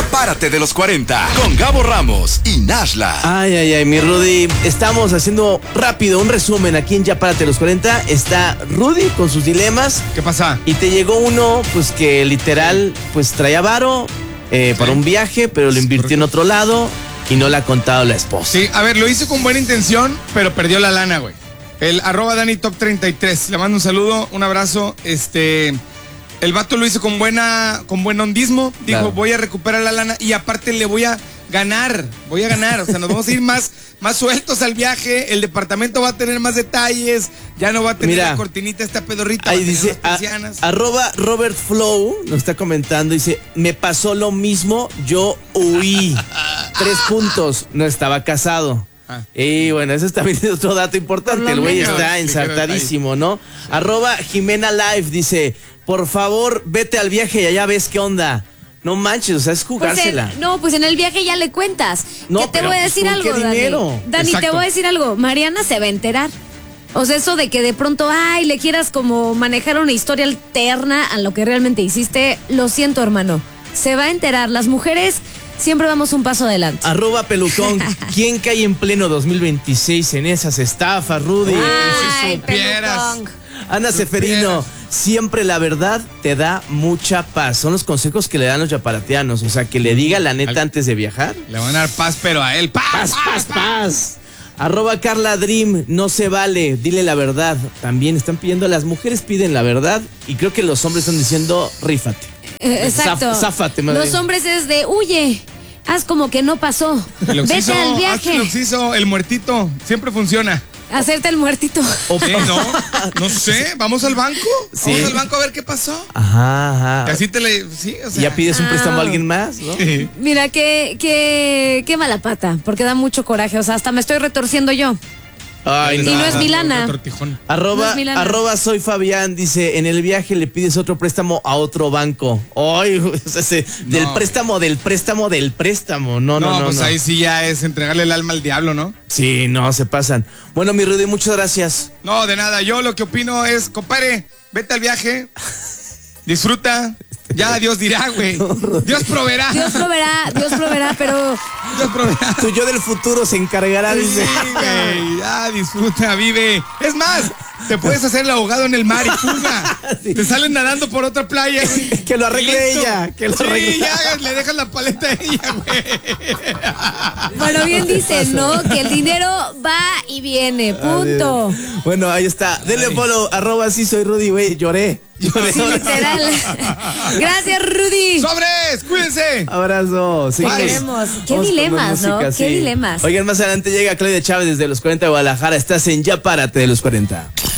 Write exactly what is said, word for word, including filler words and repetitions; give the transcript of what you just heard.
Párate de los cuarenta con Gabo Ramos y Nashla. Ay, ay, ay, mi Rudy. Estamos haciendo rápido un resumen aquí en Ya Párate de los cuarenta. Está Rudy con sus dilemas. ¿Qué pasa? Y te llegó uno, pues que literal, pues traía varo eh, sí. para un viaje, pero lo invirtió sí, en otro lado y no le ha contado la esposa. Sí, a ver, lo hizo con buena intención, pero perdió la lana, güey. El arroba Dani Top treinta y tres. Le mando un saludo, un abrazo. Este... El vato lo hizo con buena, con buen hondismo. Dijo, claro, voy a recuperar la lana y aparte le voy a ganar. Voy a ganar. O sea, nos vamos a ir más, más sueltos al viaje. El departamento va a tener más detalles. Ya no va a tener Mira, la cortinita esta pedorrita. Ahí dice, a, arroba Robert Flow nos está comentando. Dice, me pasó lo mismo, yo huí. Tres puntos, no estaba casado. Ah. Y bueno, eso también es otro dato importante. El güey está ensartadísimo, ¿no? Arroba Jimena Live dice, por favor, vete al viaje y allá ves qué onda. No manches, o sea, es jugársela. Pues en, no, pues en el viaje ya le cuentas. No, que te pero, voy a decir pues, algo, ¿qué Dani. dinero? Dani, Exacto. te voy a decir algo. Mariana se va a enterar. O sea, eso de que de pronto, ay, le quieras como manejar una historia alterna a lo que realmente hiciste, lo siento, hermano. Se va a enterar. Las mujeres siempre vamos un paso adelante. Arroba Pelucón. ¿Quién cae en pleno dos mil veintiséis en esas estafas, Rudy? Ay, Pelucón. Ana Seferino, siempre la verdad te da mucha paz. Son los consejos que le dan los yaparatianos. O sea, que le diga la neta antes de viajar. Le van a dar paz, pero a él, paz, paz, paz, paz. paz. Arroba Carla Dream, no se vale, dile la verdad. También están pidiendo, las mujeres piden la verdad y creo que los hombres están diciendo, rífate. Eh, exacto. Zaf, záfate, madre. Los hombres es de, huye, haz como que no pasó. El oxiso, vete al viaje. El oxiso, el muertito, siempre funciona. Hacerte el muertito. ¿Eh, no? No sé, ¿vamos al banco? Sí. Vamos al banco a ver qué pasó. Ajá, ajá. Que así te le... Sí, o sea. Ya pides un préstamo ah. a alguien más, ¿no? Sí. Mira, qué, qué, qué mala pata, porque da mucho coraje. O sea, hasta me estoy retorciendo yo. Ay, y no, no es mi lana. Arroba, no es mi lana. Arroba soy Fabián, dice, en el viaje le pides otro préstamo a otro banco. Ay, o sea, se, no. del préstamo, del préstamo, del préstamo. No, no, no. No, pues no. ahí sí ya es entregarle el alma al diablo, ¿no? Sí, no, se pasan. Bueno, mi Rudy, muchas gracias. No, de nada. Yo lo que opino es, compadre, vete al viaje, disfruta. Ya Dios dirá, güey. Dios proveerá. Dios proveerá, Dios proveerá, pero... Dios proveerá. Tu yo del futuro se encargará, dice. Sí, güey. Ya, disfruta, vive. Es más, te puedes hacer el ahogado en el mar y fuga. Sí. Te salen nadando por otra playa. Que lo arregle ella. Que lo sí, arregle. ya, le dejas la paleta a ella, güey. Bueno, bien dicen, ¿no? Que el dinero va y viene, punto. Adiós. Bueno, ahí está. Denle follow, arroba sí soy Rudy, güey. Lloré. Lloré. Sí, literal. Gracias, Rudy. ¡Sobres! ¡Cuídense! Abrazo. Sí, queremos. Qué dilemas, ¿no? Música, Qué sí. dilemas. Oigan, más adelante llega Claudia Chávez desde los cuarenta de Guadalajara. Estás en Ya Párate de los cuarenta.